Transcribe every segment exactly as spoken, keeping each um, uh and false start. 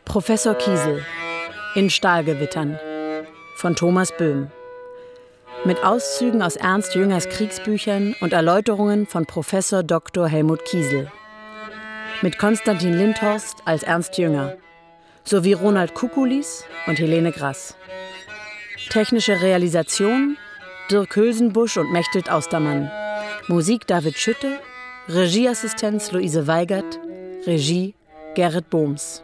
Professor Kiesel in Stahlgewittern von Thomas Böhm. Mit Auszügen aus Ernst Jüngers Kriegsbüchern und Erläuterungen von Professor Doktor Helmut Kiesel. Mit Konstantin Lindhorst als Ernst Jünger sowie Ronald Kukulis und Helene Grass. Technische Realisation Dirk Hülsenbusch und Mechthild Austermann. Musik David Schütte, Regieassistenz Luise Weigert, Regie Gerrit Bohms.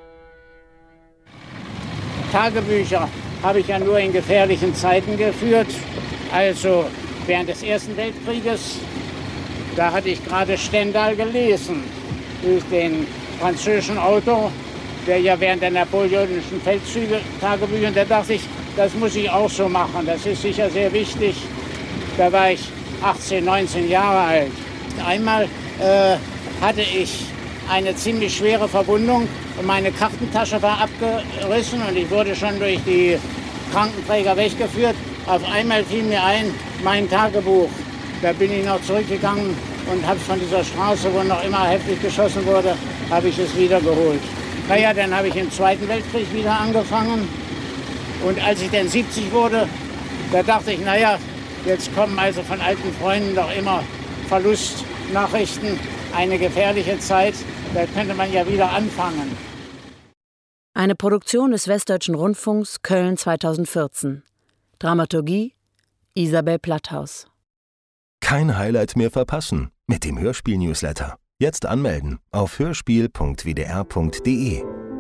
Tagebücher habe ich ja nur in gefährlichen Zeiten geführt. Also während des Ersten Weltkrieges, da hatte ich gerade Stendhal gelesen, durch den französischen Autor, der ja während der napoleonischen Feldzüge Tagebücher, und da dachte ich, das muss ich auch so machen, das ist sicher sehr wichtig. Da war ich achtzehn, neunzehn Jahre alt. Einmal äh, hatte ich eine ziemlich schwere Verwundung und meine Kartentasche war abgerissen und ich wurde schon durch die Krankenträger weggeführt. Auf einmal fiel mir ein, mein Tagebuch. Da bin ich noch zurückgegangen und habe von dieser Straße, wo noch immer heftig geschossen wurde, habe ich es wiedergeholt. Naja, dann habe ich im Zweiten Weltkrieg wieder angefangen. Und als ich dann siebzig wurde, da dachte ich, naja, jetzt kommen also von alten Freunden doch immer Verlustnachrichten. Eine gefährliche Zeit, da könnte man ja wieder anfangen. Eine Produktion des Westdeutschen Rundfunks Köln zweitausendvierzehn. Dramaturgie Isabel Platthaus. Kein Highlight mehr verpassen mit dem Hörspiel-Newsletter. Jetzt anmelden auf hörspiel punkt w d r punkt d e.